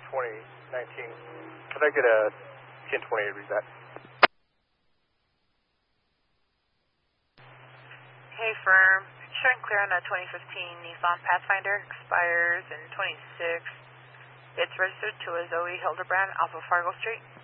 2019. Could I get a 1028 read that? Hey, firm. Showing clear on a 2015 Nissan Pathfinder. Expires in 26. It's registered to a Zoe Hildebrand off of Fargo Street.